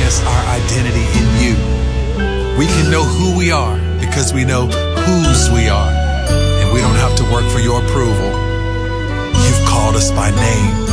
us our identity in you. We can know who we are because we know whose we are. And we don't have to work for your approval. You've called us by name.